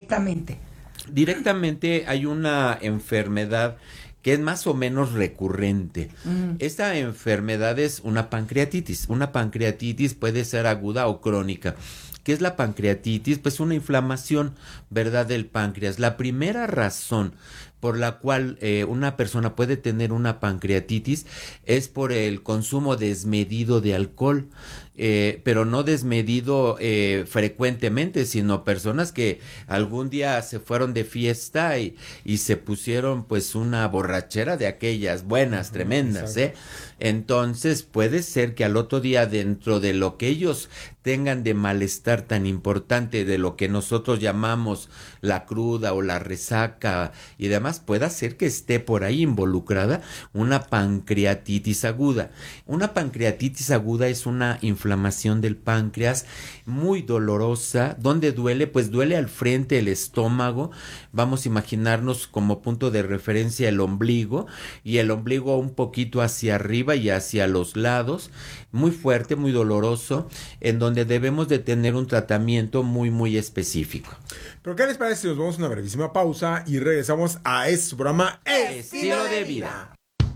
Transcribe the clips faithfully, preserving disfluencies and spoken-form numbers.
directamente? Directamente hay una enfermedad que es más o menos recurrente. Uh-huh. Esta enfermedad es una pancreatitis. Una pancreatitis puede ser aguda o crónica. ¿Qué es la pancreatitis? Pues una inflamación, ¿verdad?, del páncreas. La primera razón por la cual eh, una persona puede tener una pancreatitis es por el consumo desmedido de alcohol. Eh, pero no desmedido eh, frecuentemente, sino personas que algún día se fueron de fiesta y, y se pusieron pues una borrachera de aquellas buenas, tremendas, ¿eh? Entonces puede ser que al otro día, dentro de lo que ellos tengan de malestar tan importante, de lo que nosotros llamamos la cruda o la resaca y demás, pueda ser que esté por ahí involucrada una pancreatitis aguda. Una pancreatitis aguda es una inflamación del páncreas muy dolorosa. ¿Dónde duele? Pues duele al frente, el estómago. Vamos a imaginarnos como punto de referencia el ombligo, y el ombligo un poquito hacia arriba y hacia los lados, muy fuerte, muy doloroso, en donde debemos de tener un tratamiento muy, muy específico. Pero ¿qué les parece si nos vamos a una brevísima pausa y regresamos a este programa Estilo de Vida?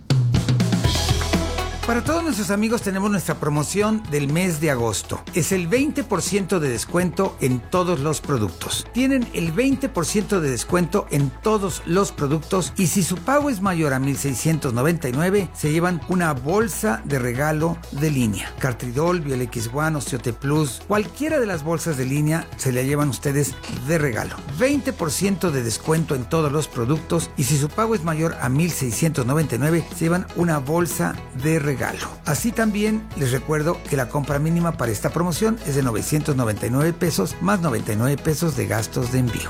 Para todos nuestros amigos tenemos nuestra promoción del mes de agosto. Es el veinte por ciento de descuento en todos los productos. Tienen el veinte por ciento de descuento en todos los productos, y si su pago es mayor a mil seiscientos noventa y nueve, se llevan una bolsa de regalo de línea. Cartridol, Biolex One, Osteote Plus, cualquiera de las bolsas de línea se la llevan ustedes de regalo. veinte por ciento de descuento en todos los productos, y si su pago es mayor a mil seiscientos noventa y nueve, se llevan una bolsa de regalo. Regalo. Así también les recuerdo que la compra mínima para esta promoción es de novecientos noventa y nueve pesos más noventa y nueve pesos de gastos de envío.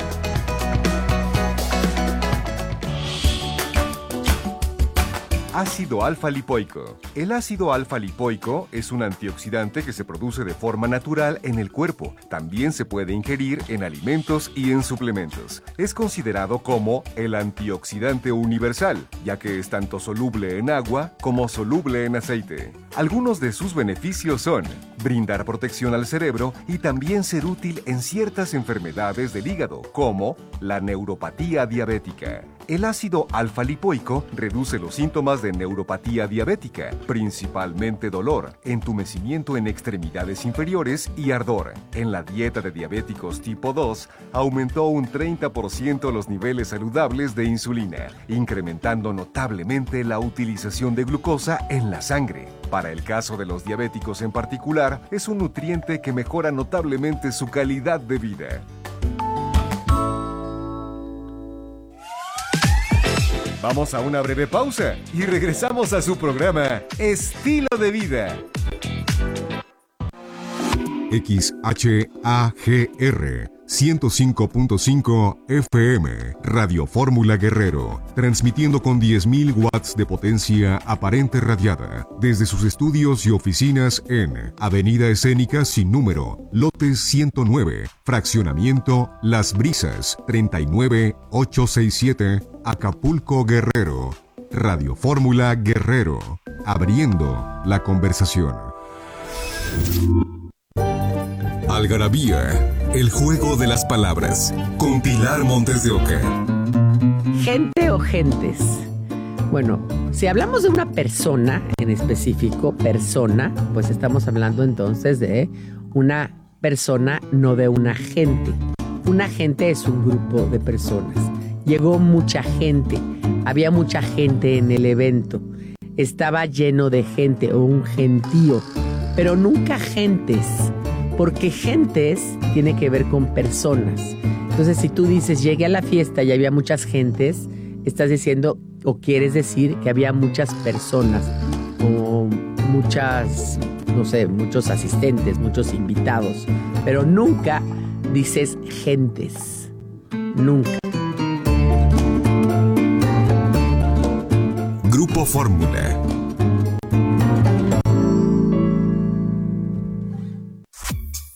Ácido alfa-lipoico. El ácido alfa-lipoico es un antioxidante que se produce de forma natural en el cuerpo. También se puede ingerir en alimentos y en suplementos. Es considerado como el antioxidante universal, ya que es tanto soluble en agua como soluble en aceite. Algunos de sus beneficios son brindar protección al cerebro y también ser útil en ciertas enfermedades del hígado, como la neuropatía diabética. El ácido alfa-lipoico reduce los síntomas de neuropatía diabética, principalmente dolor, entumecimiento en extremidades inferiores y ardor. En la dieta de diabéticos tipo dos, aumentó un treinta por ciento los niveles saludables de insulina, incrementando notablemente la utilización de glucosa en la sangre. Para el caso de los diabéticos en particular, es un nutriente que mejora notablemente su calidad de vida. Vamos a una breve pausa y regresamos a su programa Estilo de Vida. X H A G R ciento cinco punto cinco F M, Radio Fórmula Guerrero, transmitiendo con diez mil watts de potencia aparente radiada, desde sus estudios y oficinas en Avenida Escénica sin número, lote ciento nueve, fraccionamiento Las Brisas, treinta y nueve ochocientos sesenta y siete, Acapulco, Guerrero. Radio Fórmula Guerrero, abriendo la conversación. Algarabía, el juego de las palabras, con Pilar Montes de Oca. Gente o gentes. Bueno, si hablamos de una persona en específico, persona, pues estamos hablando entonces de una persona, no de una gente. Una gente es un grupo de personas. Llegó mucha gente, había mucha gente en el evento. Estaba lleno de gente o un gentío, pero nunca gentes. Porque gentes tiene que ver con personas. Entonces, si tú dices, llegué a la fiesta y había muchas gentes, estás diciendo o quieres decir que había muchas personas o muchas, no sé, muchos asistentes, muchos invitados. Pero nunca dices gentes. Nunca. Grupo Fórmula.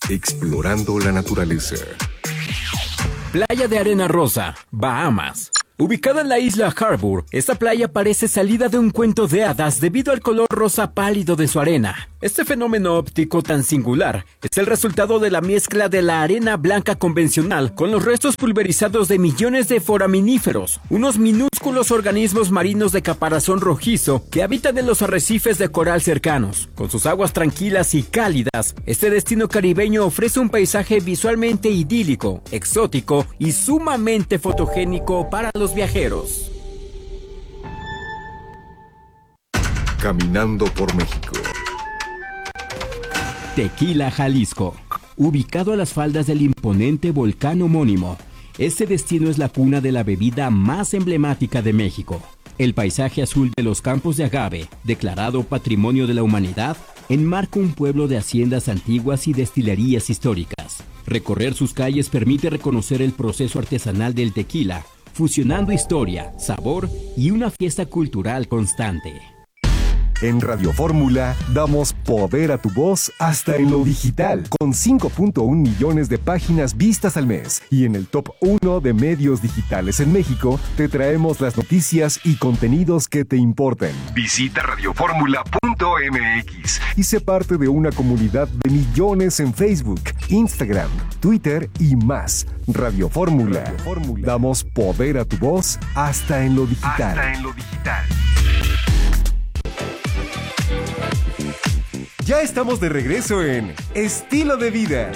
Explorando la naturaleza. Playa de Arena Rosa, Bahamas. Ubicada en la isla Harbour, esta playa parece salida de un cuento de hadas debido al color rosa pálido de su arena. Este fenómeno óptico tan singular es el resultado de la mezcla de la arena blanca convencional con los restos pulverizados de millones de foraminíferos, unos minúsculos organismos marinos de caparazón rojizo que habitan en los arrecifes de coral cercanos. Con sus aguas tranquilas y cálidas, este destino caribeño ofrece un paisaje visualmente idílico, exótico y sumamente fotogénico para los viajeros. Caminando por México. Tequila, Jalisco. Ubicado a las faldas del imponente volcán homónimo, este destino es la cuna de la bebida más emblemática de México. El paisaje azul de los campos de agave, declarado Patrimonio de la Humanidad, enmarca un pueblo de haciendas antiguas y destilerías históricas. Recorrer sus calles permite reconocer el proceso artesanal del tequila, fusionando historia, sabor y una fiesta cultural constante. En Radio Fórmula damos poder a tu voz hasta en lo digital, con cinco punto uno millones de páginas vistas al mes. Y en el top uno de medios digitales en México, te traemos las noticias y contenidos que te importan. Visita radioformula punto m x y sé parte de una comunidad de millones en Facebook, Instagram, Twitter y más. Radio Fórmula. Radio Fórmula. Damos poder a tu voz hasta en lo digital. Hasta en lo digital. Ya estamos de regreso en Estilo de Vida.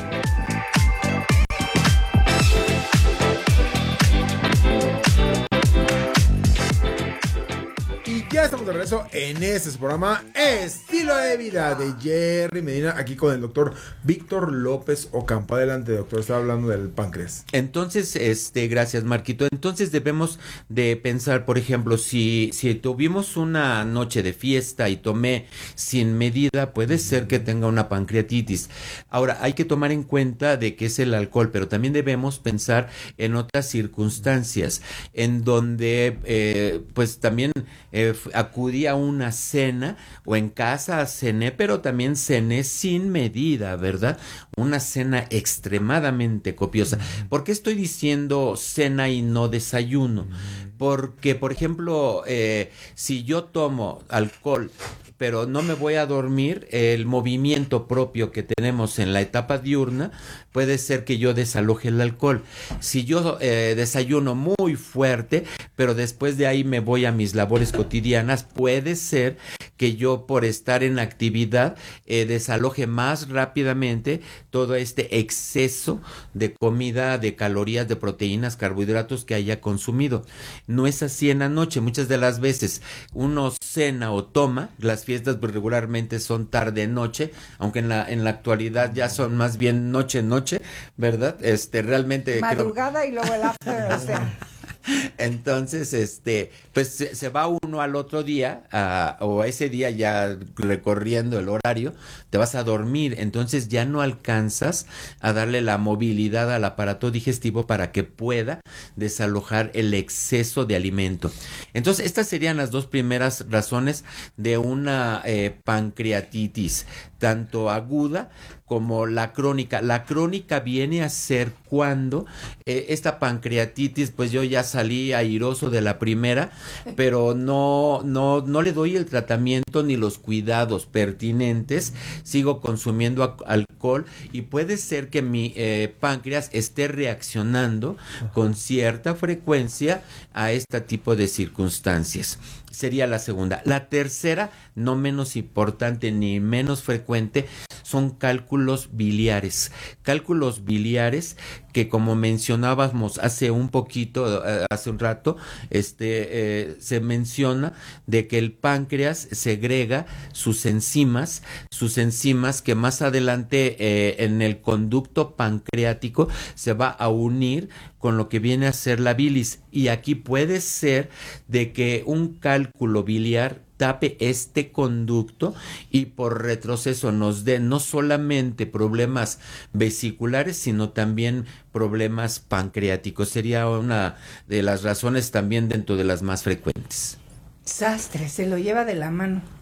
Ya estamos de regreso en este programa Estilo de Vida de Jerry Medina, aquí con el doctor Víctor López Ocampo. Adelante, doctor, estaba hablando del páncreas. Entonces, este, gracias, Marquito. Entonces debemos de pensar, por ejemplo, si, si tuvimos una noche de fiesta y tomé sin medida, puede ser que tenga una pancreatitis. Ahora, hay que tomar en cuenta de que es el alcohol, pero también debemos pensar en otras circunstancias, en donde, eh, pues también eh, acudí a una cena o en casa cené, pero también cené sin medida, ¿verdad? Una cena extremadamente copiosa. ¿Por qué estoy diciendo cena y no desayuno? Porque, por ejemplo, eh, si yo tomo alcohol pero no me voy a dormir, el movimiento propio que tenemos en la etapa diurna, puede ser que yo desaloje el alcohol. Si yo eh, desayuno muy fuerte, pero después de ahí me voy a mis labores cotidianas, puede ser que yo por estar en actividad eh, desaloje más rápidamente todo este exceso de comida, de calorías, de proteínas, carbohidratos que haya consumido. No es así en la noche. Muchas de las veces uno cena o toma, las fiestas regularmente son tarde-noche, aunque en la en la actualidad ya son más bien noche-noche, ¿verdad? Este, realmente... Madrugada creo... y luego el after, o sea... Entonces, este, pues se, se va uno al otro día, a, o ese día ya recorriendo el horario, te vas a dormir, entonces ya no alcanzas a darle la movilidad al aparato digestivo para que pueda desalojar el exceso de alimento. Entonces, estas serían las dos primeras razones de una eh, pancreatitis, tanto aguda como la crónica. La crónica viene a ser cuando eh, esta pancreatitis, pues yo ya salí airoso de la primera, pero no, no, no le doy el tratamiento ni los cuidados pertinentes, sigo consumiendo alcohol y puede ser que mi eh, páncreas esté reaccionando con cierta frecuencia a este tipo de circunstancias. Sería la segunda. La tercera, no menos importante ni menos frecuente, son cálculos biliares. Cálculos biliares que, como mencionábamos hace un poquito, eh, hace un rato, este, eh, se menciona de que el páncreas segrega sus enzimas, sus enzimas que más adelante eh, en el conducto pancreático se va a unir con lo que viene a ser la bilis. Y aquí puede ser de que un cálculo biliar tape este conducto y por retroceso nos dé no solamente problemas vesiculares, sino también problemas pancreáticos. Sería una de las razones también dentro de las más frecuentes. Sastre, se lo lleva de la mano.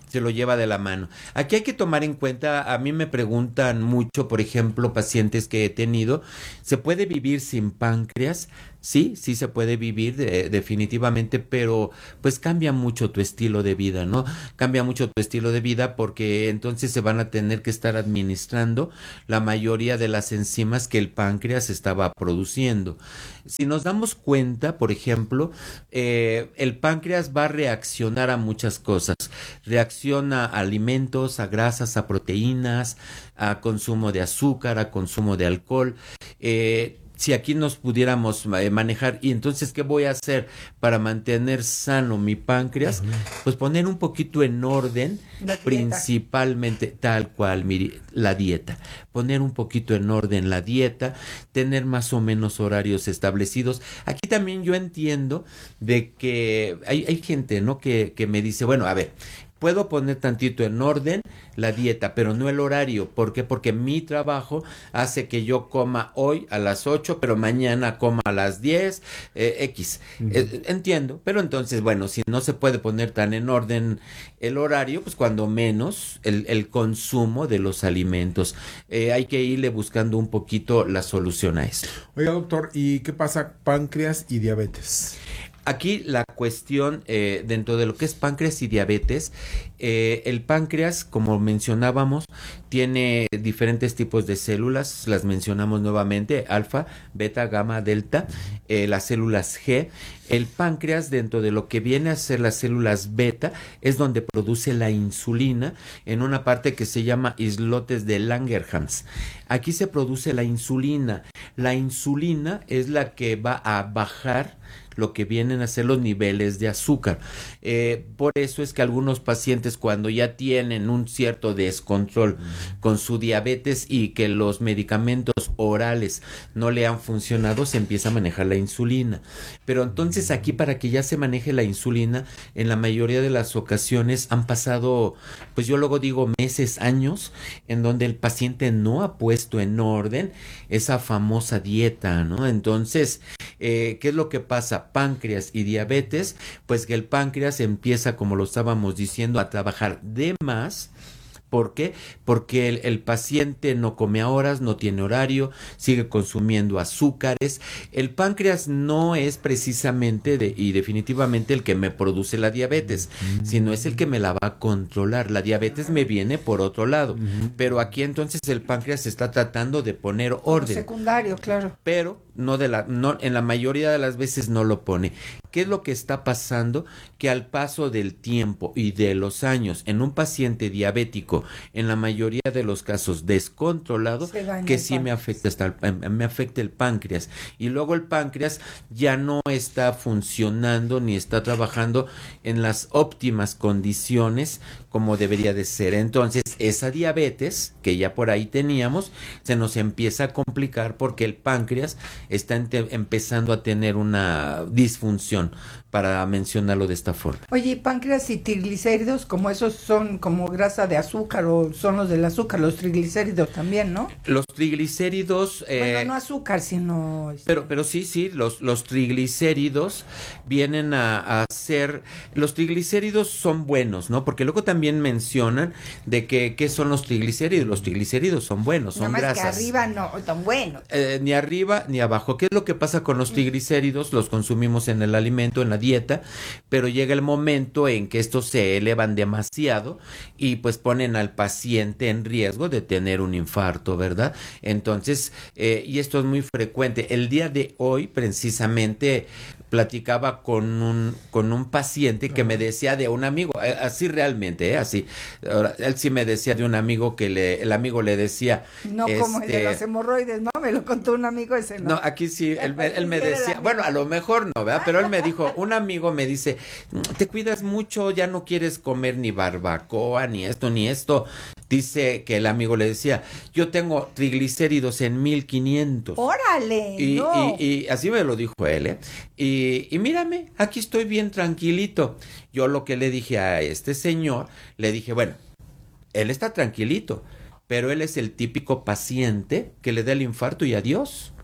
se lo lleva de la mano. Aquí hay que tomar en cuenta, a mí me preguntan mucho, por ejemplo, pacientes que he tenido, ¿se puede vivir sin páncreas? Sí, sí se puede vivir de, definitivamente, pero pues cambia mucho tu estilo de vida, ¿no? Cambia mucho tu estilo de vida porque entonces se van a tener que estar administrando la mayoría de las enzimas que el páncreas estaba produciendo. Si nos damos cuenta, por ejemplo, eh, el páncreas va a reaccionar a muchas cosas. Reacciona a alimentos, a grasas, a proteínas, a consumo de azúcar, a consumo de alcohol. Eh, Si aquí nos pudiéramos manejar, y entonces, ¿qué voy a hacer para mantener sano mi páncreas? Pues poner un poquito en orden, principalmente tal cual, mire, la dieta. Poner un poquito en orden la dieta, tener más o menos horarios establecidos. Aquí también yo entiendo de que hay, hay gente, ¿no? Que, que me dice, bueno, a ver, puedo poner tantito en orden la dieta, pero no el horario. ¿Por qué? Porque mi trabajo hace que yo coma hoy a las ocho, pero mañana coma a las diez, eh, X. Uh-huh. Eh, entiendo, pero entonces, bueno, si no se puede poner tan en orden el horario, pues cuando menos el, el consumo de los alimentos. Eh, hay que irle buscando un poquito la solución a esto. Oiga, doctor, ¿y qué pasa páncreas y diabetes? Aquí la cuestión eh, dentro de lo que es páncreas y diabetes, eh, el páncreas, como mencionábamos, tiene diferentes tipos de células, las mencionamos nuevamente, alfa, beta, gamma, delta, eh, las células G. El páncreas, dentro de lo que viene a ser las células beta, es donde produce la insulina en una parte que se llama islotes de Langerhans. Aquí se produce la insulina. La insulina es la que va a bajar lo que vienen a ser los niveles de azúcar. Eh, por eso es que algunos pacientes, cuando ya tienen un cierto descontrol mm. con su diabetes y que los medicamentos orales no le han funcionado, se empieza a manejar la insulina. Pero entonces aquí, para que ya se maneje la insulina, en la mayoría de las ocasiones han pasado, pues yo luego digo meses, años, en donde el paciente no ha puesto en orden esa famosa dieta, ¿no? Entonces, eh, ¿qué es lo que pasa? Páncreas y diabetes, pues que el páncreas empieza, como lo estábamos diciendo, a trabajar de más. ¿Por qué? Porque el, el paciente no come a horas, no tiene horario, sigue consumiendo azúcares. El páncreas no es precisamente de, y definitivamente el que me produce la diabetes, uh-huh. sino es el que me la va a controlar. La diabetes me viene por otro lado, uh-huh. pero aquí entonces el páncreas está tratando de poner orden. Secundario, claro. Pero no de la, no, en la mayoría de las veces no lo pone. ¿Qué es lo que está pasando? Que al paso del tiempo y de los años, en un paciente diabético, en la mayoría de los casos descontrolado, que sí me afecta, hasta el, me afecta el páncreas. Y luego el páncreas ya no está funcionando ni está trabajando en las óptimas condiciones como debería de ser. Entonces, esa diabetes que ya por ahí teníamos, se nos empieza a complicar porque el páncreas está ente- empezando a tener una disfunción, para mencionarlo de esta forma. Oye, páncreas y triglicéridos, como esos son como grasa de azúcar o son los del azúcar, los triglicéridos también, ¿no? Los triglicéridos... Eh, bueno, no azúcar, sino... Pero, pero sí, sí, los, los triglicéridos vienen a, a ser... Los triglicéridos son buenos, ¿no? Porque luego también mencionan de que ¿qué son los triglicéridos? Los triglicéridos son buenos, son Nada más grasas. que arriba no son buenos. Eh, ni arriba ni abajo. ¿Qué es lo que pasa con los triglicéridos? Los consumimos en el alimento, en la dieta, pero llega el momento en que estos se elevan demasiado y pues ponen al paciente en riesgo de tener un infarto, ¿verdad? Entonces, eh, y esto es muy frecuente. El día de hoy, precisamente, platicaba con un con un paciente que me decía de un amigo, eh, así realmente, eh, así. Ahora, él sí me decía de un amigo que le, el amigo le decía... No este, como el de las hemorroides, ¿no? Me lo contó un amigo ese, ¿no? No, aquí sí, él, él, él me decía, bueno, a lo mejor no, ¿verdad? Pero él me dijo, un amigo me dice, te cuidas mucho, ya no quieres comer ni barbacoa, ni esto, ni esto. Dice que el amigo le decía, yo tengo triglicéridos en mil quinientos. ¡Órale! Y, no. y, y así me lo dijo él, ¿eh? Y, y mírame, aquí estoy bien tranquilito. Yo lo que le dije a este señor, le dije, bueno, él está tranquilito, pero él es el típico paciente que le da el infarto y adiós.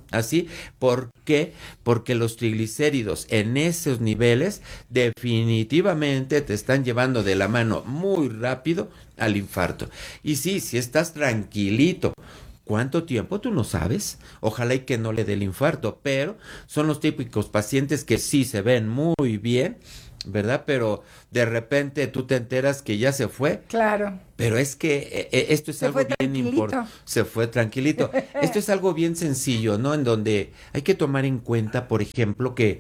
Así, ¿por qué? Porque los triglicéridos en esos niveles definitivamente te están llevando de la mano muy rápido al infarto. Y sí, si estás tranquilito, ¿cuánto tiempo? Tú no sabes. Ojalá y que no le dé el infarto, pero son los típicos pacientes que sí se ven muy bien, ¿verdad? Pero de repente tú te enteras que ya se fue. Claro. Pero es que eh, esto es se algo bien importante. Se fue tranquilito. Esto es algo bien sencillo, ¿no? En donde hay que tomar en cuenta, por ejemplo, que,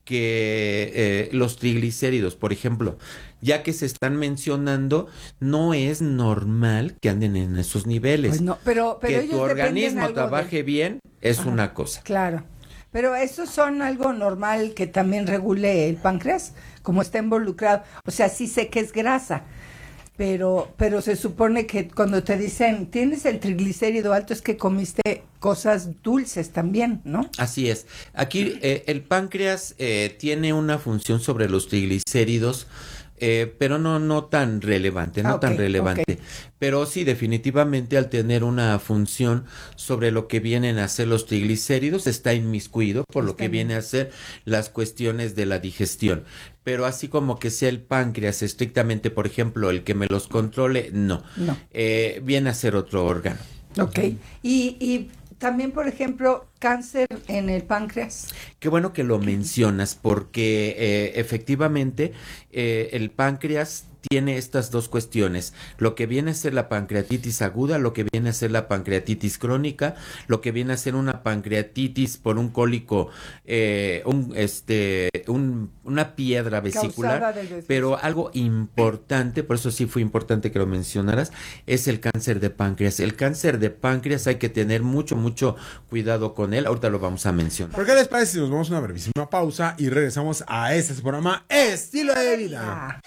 que eh, los triglicéridos, por ejemplo, ya que se están mencionando, no es normal que anden en esos niveles. Pues no, pero, pero que tu organismo trabaje de... bien es Ajá, una cosa. Claro. Pero esos son algo normal que también regule el páncreas, como está involucrado. O sea, sí sé que es grasa, pero pero se supone que cuando te dicen tienes el triglicérido alto es que comiste cosas dulces también, ¿no? Así es. Aquí eh, el páncreas eh, tiene una función sobre los triglicéridos, Eh, pero no no tan relevante, no ah, okay, tan relevante. Okay. Pero sí, definitivamente al tener una función sobre lo que vienen a ser los triglicéridos, está inmiscuido por está lo que bien. viene a ser las cuestiones de la digestión. Pero así como que sea el páncreas estrictamente, por ejemplo, el que me los controle, no. no. Eh, viene a ser otro órgano. Ok. Y... y... También, por ejemplo, cáncer en el páncreas. Qué bueno que lo mencionas, porque eh, efectivamente eh, el páncreas tiene estas dos cuestiones, lo que viene a ser la pancreatitis aguda, lo que viene a ser la pancreatitis crónica, lo que viene a ser una pancreatitis por un cólico, eh, un, este, un, una piedra vesicular, pero algo importante, por eso sí fue importante que lo mencionaras, es el cáncer de páncreas. El cáncer de páncreas hay que tener mucho, mucho cuidado con él, ahorita lo vamos a mencionar. ¿Por qué les parece si nos vamos a una brevísima pausa y regresamos a este programa Estilo de Vida?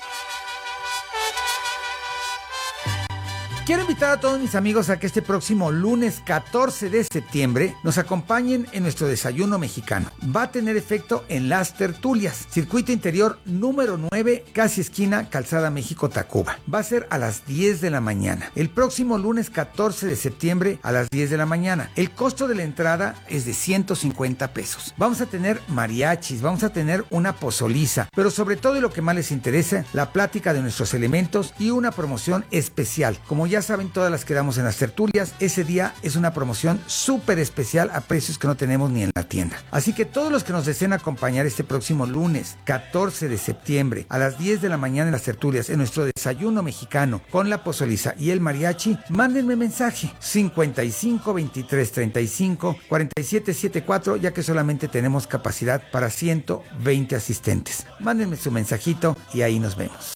Quiero invitar a todos mis amigos a que este próximo lunes catorce de septiembre nos acompañen en nuestro desayuno mexicano. Va a tener efecto en Las Tertulias, circuito interior número nueve, casi esquina Calzada México-Tacuba. Va a ser a las diez de la mañana. El próximo lunes catorce de septiembre a las diez de la mañana. El costo de la entrada es de ciento cincuenta pesos. Vamos a tener mariachis, vamos a tener una pozoliza, pero sobre todo y lo que más les interesa, la plática de nuestros elementos y una promoción especial. Como ya saben, todas las que damos en las tertulias, ese día es una promoción súper especial a precios que no tenemos ni en la tienda. Así que todos los que nos deseen acompañar este próximo lunes catorce de septiembre a las diez de la mañana en las tertulias, en nuestro desayuno mexicano con la pozoliza y el mariachi, mándenme mensaje cincuenta y cinco, veintitrés, treinta y cinco, cuarenta y siete setenta y cuatro, ya que solamente tenemos capacidad para ciento veinte asistentes. Mándenme su mensajito y ahí nos vemos.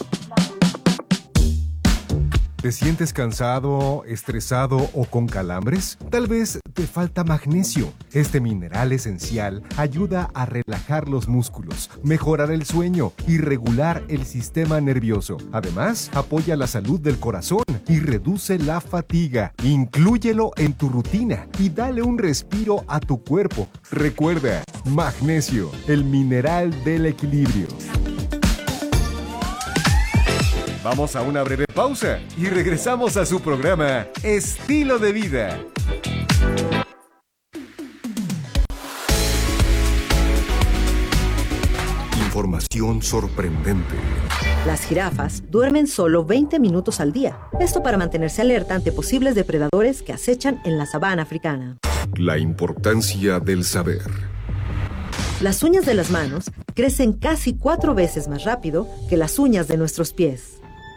¿Te sientes cansado, estresado o con calambres? Tal vez te falta magnesio. Este mineral esencial ayuda a relajar los músculos, mejorar el sueño y regular el sistema nervioso. Además, apoya la salud del corazón y reduce la fatiga. Inclúyelo en tu rutina y dale un respiro a tu cuerpo. Recuerda, magnesio, el mineral del equilibrio. Vamos a una breve pausa y regresamos a su programa Estilo de Vida. Información sorprendente. Las jirafas duermen solo veinte minutos al día. Esto para mantenerse alerta ante posibles depredadores que acechan en la sabana africana. La importancia del saber. Las uñas de las manos crecen casi cuatro veces más rápido que las uñas de nuestros pies.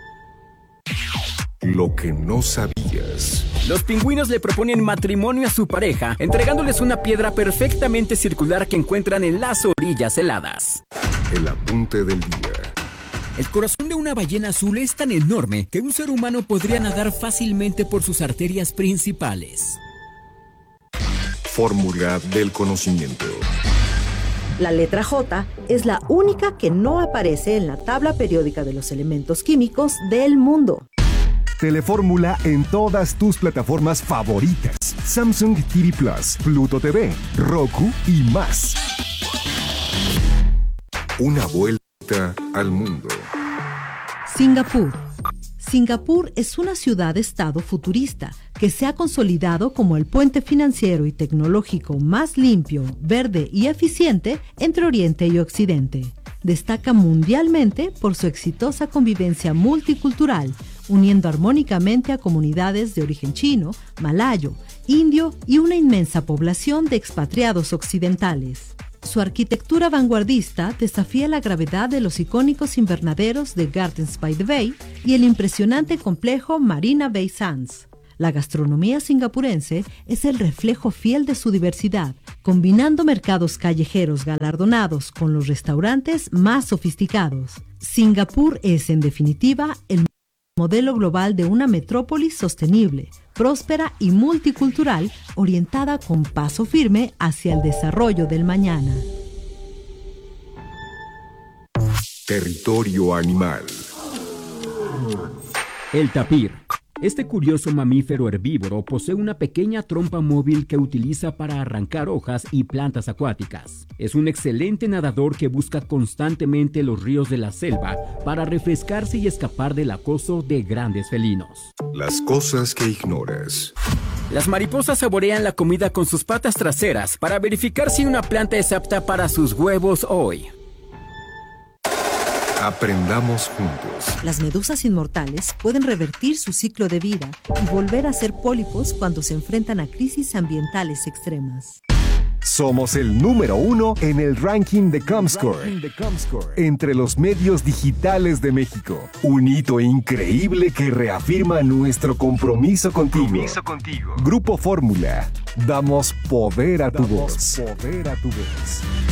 Lo que no sabías. Los pingüinos le proponen matrimonio a su pareja, entregándoles una piedra perfectamente circular que encuentran en las orillas heladas. El apunte del día. El corazón de una ballena azul es tan enorme que un ser humano podría nadar fácilmente por sus arterias principales. Fórmula del conocimiento. La letra J es la única que no aparece en la tabla periódica de los elementos químicos del mundo. Telefórmula en todas tus plataformas favoritas. Samsung T V Plus, Pluto T V, Roku y más. Una vuelta al mundo. Singapur. Singapur es una ciudad-estado futurista que se ha consolidado como el puente financiero y tecnológico más limpio, verde y eficiente entre Oriente y Occidente. Destaca mundialmente por su exitosa convivencia multicultural, uniendo armónicamente a comunidades de origen chino, malayo, indio y una inmensa población de expatriados occidentales. Su arquitectura vanguardista desafía la gravedad de los icónicos invernaderos de Gardens by the Bay y el impresionante complejo Marina Bay Sands. La gastronomía singapurense es el reflejo fiel de su diversidad, combinando mercados callejeros galardonados con los restaurantes más sofisticados. Singapur es, en definitiva, el modelo global de una metrópolis sostenible, próspera y multicultural, orientada con paso firme hacia el desarrollo del mañana. Territorio animal. El tapir. Este curioso mamífero herbívoro posee una pequeña trompa móvil que utiliza para arrancar hojas y plantas acuáticas. Es un excelente nadador que busca constantemente los ríos de la selva para refrescarse y escapar del acoso de grandes felinos. Las cosas que ignoras. Las mariposas saborean la comida con sus patas traseras para verificar si una planta es apta para sus huevos hoy. Aprendamos juntos. Las medusas inmortales pueden revertir su ciclo de vida y volver a ser pólipos cuando se enfrentan a crisis ambientales extremas. Somos el número uno en el ranking de Comscore, entre los medios digitales de México. Un hito increíble que reafirma nuestro compromiso contigo. Compromiso contigo. Grupo Fórmula. Damos poder a tu voz. Poder a tu voz.